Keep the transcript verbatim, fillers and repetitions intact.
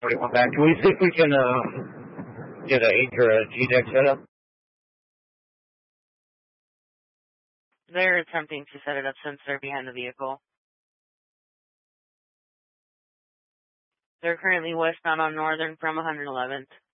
forty-one back. Can we see if we can uh, get an H or a G deck set up? They're attempting to set it up since they're behind the vehicle. They're currently westbound on Northern from one eleventh.